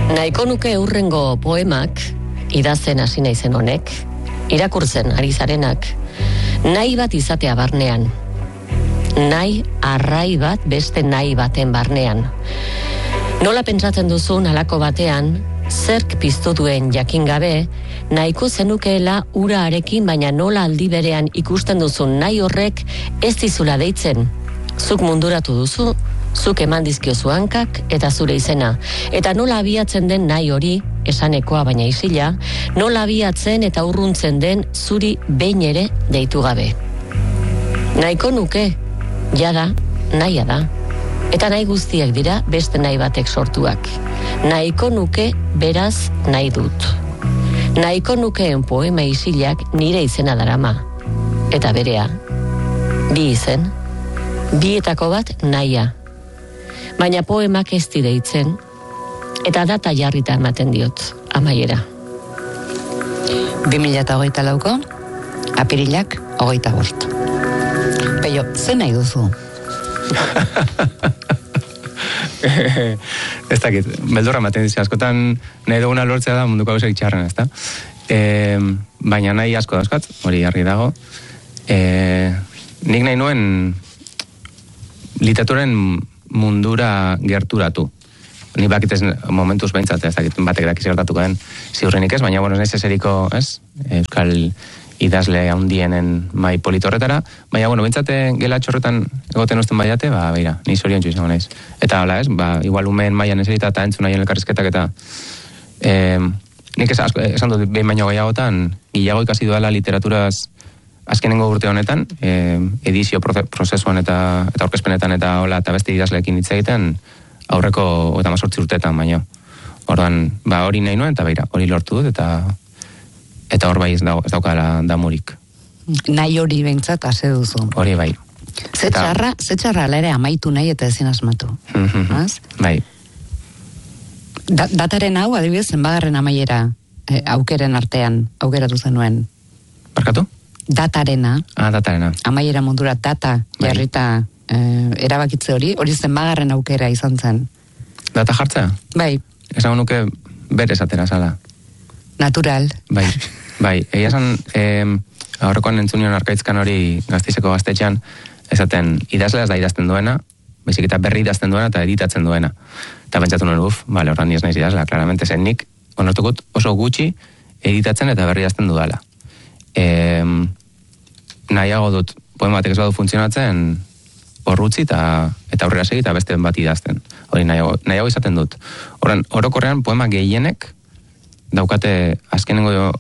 Nahiko nuke hurrengo poemak, idazten hasi naizen honek, irakurtzen ari zarenak, nahi bat izatea barnean. Nahi arrai bat beste nahi baten barnean. Nola pentsatzen duzun halako batean, zerk piztu duen jakin gabe, nahiko zenukeela urarekin, baina nola aldi berean ikusten duzun nahi horrek ez dizula deitzen. Zuk munduratu duzu, zuk eman dizkiozu hankak eta zure izena. Eta nola abiatzen den nahi hori, esanekoa baina isila, nola abiatzen eta urruntzen den zuri behin ere deitu gabe. Nahiko nuke, jada, nahia da. Eta nahi guztiak dira beste nahi batek sortuak. Nahiko nuke, beraz, nahi dut. Nahiko nukeen poema isilak nire izena darama. Eta berea, bi izen, bietako bat nahia. Baina poemak ez deitzen, eta data jarrita ematen diot, amaiera. 2024ko, apirilak 25. Peio, ze nahi duzu? Ez dakit, beldurra ematen dizi, askotan nahi duguna lortzea da munduko gauzak txarren, ez da? Baina nahi asko dauzkat, hori argi dago. Nik nahi nuen literaturen mundura gerturatu. Ni bakitez momentuz behintzat, ez dakit, batek dakiz gertatuko den ziurrenik ez, baina, bueno, ez eseriko, ez? Euskal idazle handienen mai politorretara, baina, bueno, behintzate gelatxo horretan egoten uzten baiate, beira, ni zoriontsu izango naiz. Eta, hola, ez, igual umeen maian eserita eta entzun nahien elkarrizketak eta nik esan dut behin baino gehiagotan, gehiago ikasi duela literaturaz azkenengo urte honetan, edizio prozesuan eta aurkezpenetan eta hola, eta beste idazleekin hitz egiten aurreko 18 urteetan baino. Orduan, hori nahi nuen, eta beira, hori lortu dut, eta hor bai ez daukala damurik. Nahi hori behintzat ase duzu. Hori bai. Ze txarra ere amaitu nahi eta ezin asmatu. Bai. Dataren hau, adibidez, zenbagarren amaiera aukeren artean aukeratu zenuen. Barkatu? Datarena. Datarena. Amaiera mundura data jarrita erabakitze hori zenbagarren aukera izan zen. Data jartzea? Bai. Esan nuke bere esatera zala. Natural. Bai. Egia esan, aurrekoan entzunion arkaitzkan hori Gasteizeko gaztetxean, esaten idazlea ez da idazten duena, baizik eta berri idazten duena eta editatzen duena. Eta pentsatu nuen, horran ni ez naiz idazlea, claramente, zen nik, onartukut oso gutxi editatzen eta berri idazten dudala. Nahiago dut, poema batek ez badu funtzionatzen, horrutzi eta aurrera segi eta beste bat idazten. Hori nahiago izaten dut. Orokorrean poema gehienek daukate azkenengo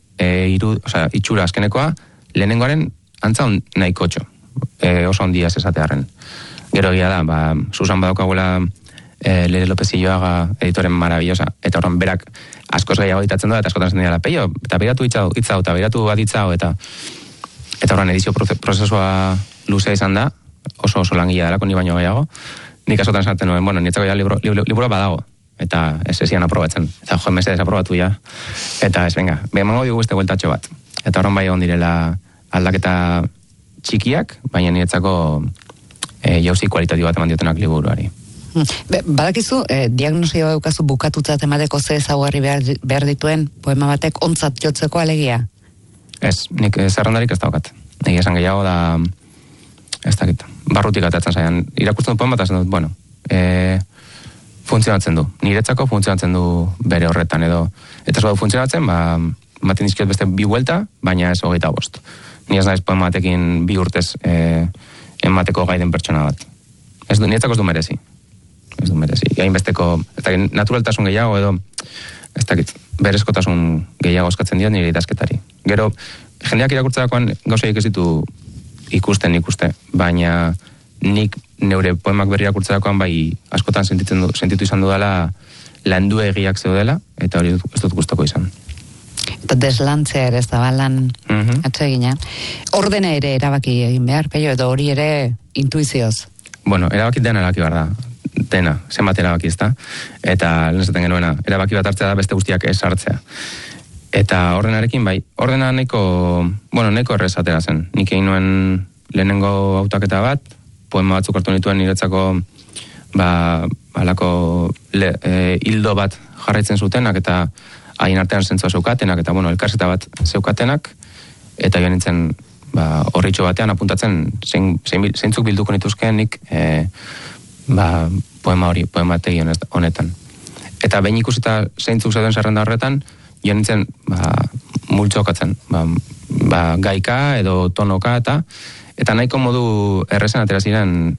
itxura azkenekoa, lehenengoaren antza nahikotxo. Oso ondiaz esatearen. Gero egia da, Susan badaukagula Lere López Illoaga editoren maravillosa, eta horren berak askoz gehiago editatzen da, eta askotan zen dira, Peio, eta beiratu hitzau, eta beiratu aditzau, eta horren edizio prozesua luzea izan da, oso langilea delako, ni baino gehiago, nik askotan esaten nuen, bueno, nietzako ja libroa badago, eta ez ezian aprobatzen, eta joen mese desaprobatu ja, eta ez, venga, behemango dugu beste bueltatxo bat, eta horren bai egon direla aldaketa txikiak, baina nietzako jauzi kualitati bat eman diotenak liburuari. Badakizu, diagnosia daukazu bukatutzat emateko ze ezaugarri behar dituen poema batek ontzat jotzeko alegia? Ez, nik zerrendarik ez daukat. Nik esan gehiago da, ez dakit, barrutik atatzen zaian. Irakurtzen du poema eta esan dut, bueno, funtzionatzen du. Niretzako funtzionatzen du bere horretan edo. Eta ez badu funtzionatzen, ematen dizkiot beste 2 buelta, baina ez 25. Ni ez naiz poema batekin 2 urtez emateko gaiden pertsona bat. Niretzako ez du merezi. Hainbesteko, naturaltasun gehiago edo, ez dakit, berezkotasun gehiago eskatzen diot nire idazketari. Gero, jendeak irakurtzerakoan gauzaiek ez ditu ikuste, baina nik neure poemak berri irakurtzerakoan bai askotan sentitu izan dudala landu egiak zeudela, eta hori ez dut gustoko izan. Eta deslantzea ere ez da balan atsegina. Ordena ere erabaki egin behar, Peio, edo hori ere intuizioz? Bueno, erabaki dena erabaki behar da. Dena, zenbat erabaki ez da. Eta lehen zaten genuena, erabaki bat hartzea da beste guztiak ez hartzea. Eta ordenarekin bai, ordena nahiko errez atera zen. Nik egin nuen lehenengo hautaketa bat, poema batzuk hartu nituen niretzako alako hildo bat jarraitzen zutenak, eta haien artean zentzua zeukatenak, eta elkarzeta bat zeukatenak, eta joan nintzen horritxo batean apuntatzen zeintzuk bilduko nituzkenik poemategi honetan. Eta behin ikusita zeintzuk zeuden zerrenda horretan, joan nintzen multzokatzen, gaika edo tonoka eta nahiko modu errezen atera ziren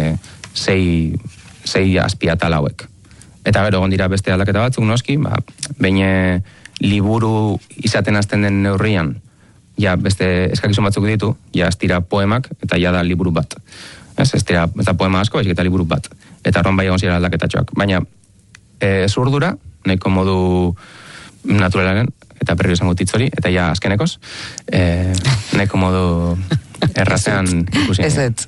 sei azpiatal hauek. Eta gero egon dira beste aldaketa batzuk noski, behin liburu izaten hasten den neurrian, ja beste eskakizun batzuk ditu, ja ez dira poemak eta ja da liburu bat. Ez dira eta poema asko, baizik eta liburu bat. Eta horren bai egon zira aldaketatxoak. Baina zurdura, nahiko modu naturalaren, eta berri esango titzori, eta ja azkenekoz, nahiko modu errazean ikusi. Ez ez.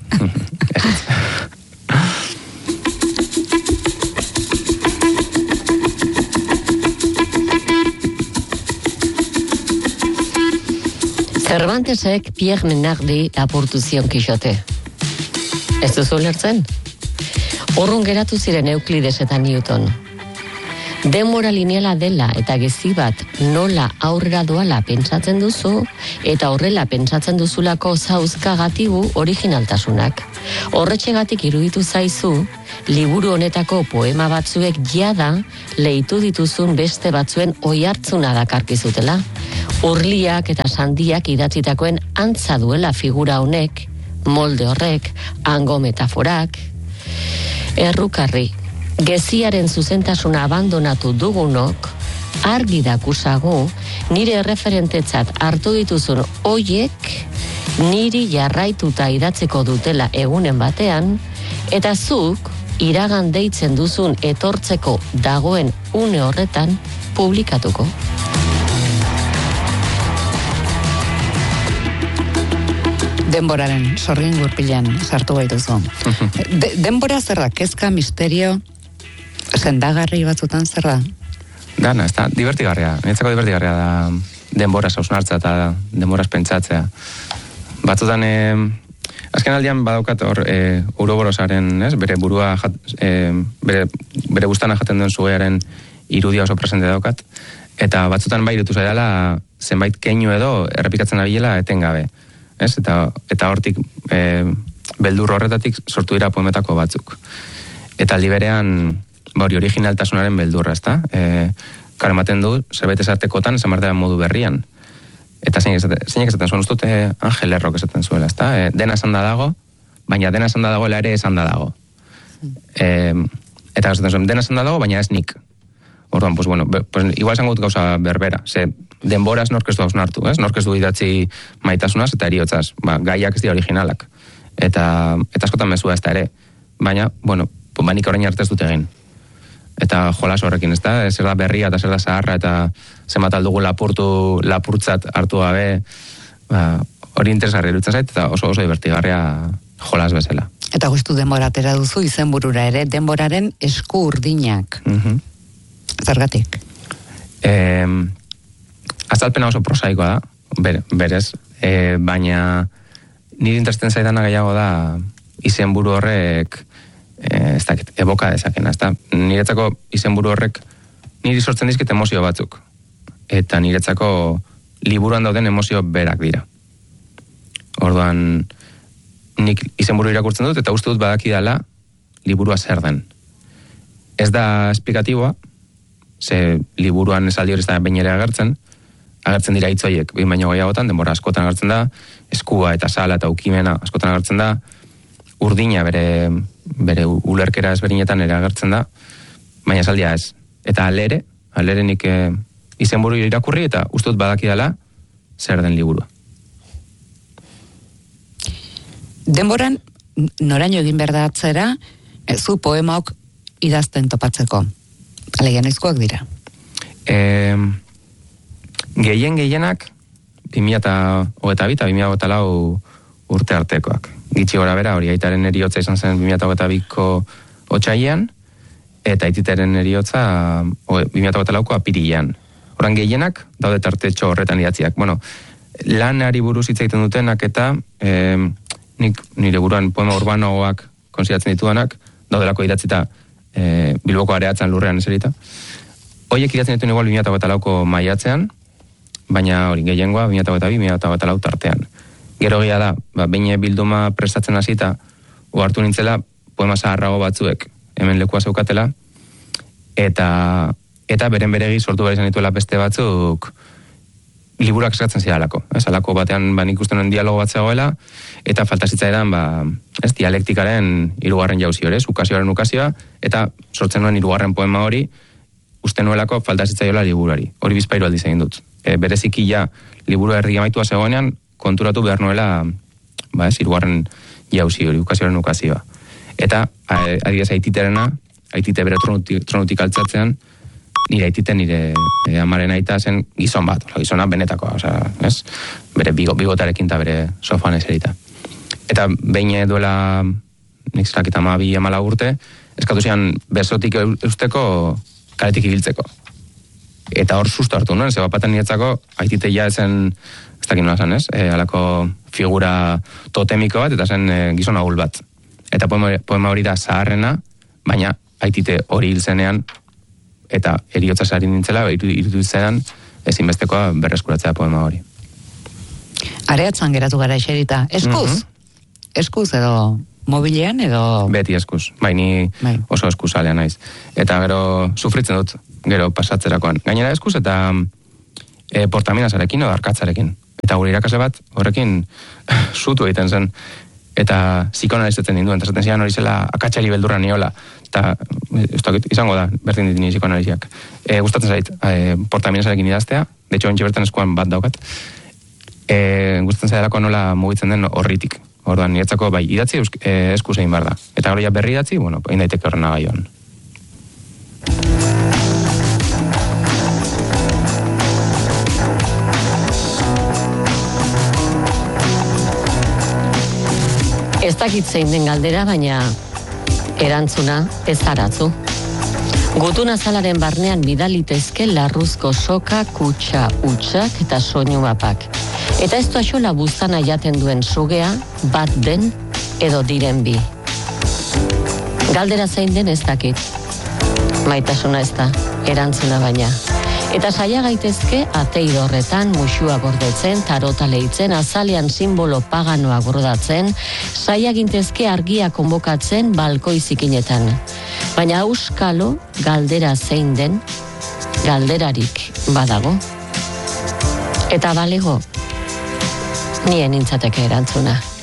Cervantesek Pierre Menardi lapurtu zion Kixote. Ez duzu lertzen? Horrun geratu ziren Euklides eta Newton. Denbora lineala dela eta gezi bat nola aurrera doala pentsatzen duzu, eta horrela pentsatzen duzulako zauzkagatigu originaltasunak. Horretxegatik iruditu zaizu, liburu honetako poema batzuek jada leitu dituzun beste batzuen oihartzuna dakarkizutela. Urliak eta sandiak idatzitakoen antza duela figura honek, molde horrek, hango metaforak. Errukarri, geziaren zuzentasuna abandonatu dugunok, argi dakusagu, nire erreferentetzat hartu dituzun hoiek, niri jarraituta idatzeko dutela egunen batean, eta zuk, iragan deitzen duzun etortzeko dagoen une horretan publikatuko. Denboraren sorgin gurpilan sartu baituzu. Denbora zer da? Kezka, misterio, sendagarri batzutan zer da? Dana, ez da, divertigarria. Nietzako divertigarria da denbora hausnartza eta denboraz pentsatzea. Batzutan, azken aldian badaukat hor Ouroborosaren, bere burua, bere guztana jaten duen zuearen irudia oso presente daukat, eta batzutan bai irutu zaidala zenbait keinu edo errepikatzen abilela etengabe. Eta hortik beldur horretatik sortu dira poemetako batzuk. Eta liberean hori originaltasunaren beldurra, ezta? Ematen du, zerbait esatekotan, esan modu berrian. Eta zeinek esaten zuen, ustut Angel Errok esaten zuela, ezta? Dena esan da dago, baina dena esan da dagoela ere esan da dago. Eta esaten zuen, dena esan da dago, baina ez nik. Orduan, pues igual esango dut gauza berbera. Denboraz nork ez du hausnartu, nork ez du idatzi maitasunaz eta eriotzaz. Gaiak ez dira originalak. Eta askotan mezua ez da ere. Baina, nik orain arte ez dut egin. Eta jolas horrekin, ez da? Zer da berria eta zer da zaharra eta zenbat aldugu lapurtzat hartu gabe. Hori interesgarri iruditzen zait eta oso divertigarria jolas bezala. Eta guztu denbora atera duzu izenburura ere, denboraren esku urdinak. Zergatik? Azalpena oso prosaikoa da, berez, baina nire interesten zaidana gehiago da izenburu horrek ez dakit, eboka dezakena, ez da? Niretzako izenburu horrek niri sortzen dizkit emozio batzuk, eta niretzako liburuan dauden emozio berak dira. Orduan, nik izenburu irakurtzen dut, eta uste dut badakidala liburua zer den. Ez da esplikatiboa, ze liburuan esaldi hori ez da behin ere agertzen dira hitzoiek, behin baino gehiagotan, denbora askotan agertzen da, eskua eta sala eta ukimena askotan agertzen da, urdina bere ulerkera ezberdinetan ere agertzen da, baina esaldia ez. Eta alere nik izenburu irakurri eta uste dut badakidala zer den liburua. Denboran, noraino egin behar da atzera, zu poemaok idazten topatzeko. Alegian izkoak dira. Gehienak 2022 eta 2024 urte artekoak. Gitxi gora bera, hori aitaren eriotza izan zen 2022ko otsailean, eta aititaren eriotza 2024ko apirilean. Horan gehienak daude tartetxo horretan idatziak. Lanari buruz hitz egiten dutenak eta nik nire buruan poema urbanoak konsideratzen ditudanak, daudelako idatzita Bilboko areatzen lurrean eserita. Hoiek idatzen dituen igual 2008ko maiatzean, baina hori gehiengoa 2008-2008 tartean. Gero gila da, behin bilduma prestatzen hasita, hartu nintzela poema zaharrago batzuek hemen lekua zeukatela, eta beren beregi sortu behar izan dituela beste batzuk liburuak eskatzen zidalako. Alako batean nik uste nuen dialogo bat zegoela, eta falta zitzaidan dialektikaren hirugarren jauzi hori, ukazioaren ukazioa, eta sortzen nuen hirugarren poema hori, uste nuelako falta zitzaiola liburuari. Hori bizpairu aldiz egin dut. Bereziki ja liburu erdi amaitua zegoenean, konturatu behar nuela hirugarren jauzi hori, ukazioaren ukazioa. Eta adibidez aitite bere tronutik altzatzean, nire amaren aita zen gizon bat, gizona benetakoa, bere bigotarekin eta bere sofan eserita. Eta behin duela nik zeraketa 12-14 urte, eskatu zian besotik eusteko kaletik ibiltzeko. Eta hor susto hartu nuen, bapaten niretzako aitite ja zen, ez dakit nola zen, alako figura totemiko bat, eta zen gizon ahul bat. Eta poema hori da zaharrena, baina aitite hori hil zenean, eta eriotza sari nintzela, irutu zenean, ezinbestekoa berreskuratzea poema hori. Areatzen geratu gara eserita. Eskuz? Eskuz edo mobilean edo... Beti eskuz. Ni oso eskuz alea naiz. Eta gero sufritzen dut, gero pasatzerakoan. Gainera eskuz eta portaminazarekin edo arkatzarekin. Eta gure irakasle bat horrekin sutu egiten zen. Eta psikoanalizatzen ninduen, eta zaten zian hori zela akatsari beldurra niola. Eta izango da, berdin ditini psikoanaliziak. Gustatzen zait, portaminazarekin idaztea, de hecho, ontsi bertan eskuan bat daukat. Gustatzen zaidalako nola mugitzen den horritik. Orduan, niretzako bai, idatzi eskuz egin behar da. Eta gero ja berri idatzi, egin daiteke horrena gaioan. Ez dakit zein den galdera, baina erantzuna ez aratzu. Gutun azalaren barnean bidalitezke larruzko soka, kutsa, utxak eta soinu mapak. Eta ez doaxola buztana jaten duen sugea, bat den edo diren bi. Galdera zein den ez dakit. Maitasuna ez da, erantzuna baina. Eta saia gaitezke ateiro horretan musua gordetzen, tarota lehitzen, azalean simbolo paganoa gordatzen, saia gintezke argia konbokatzen balkoi zikinetan. Baina auskalo galdera zein den, galderarik badago. Eta balego, nien nintzateke erantzuna.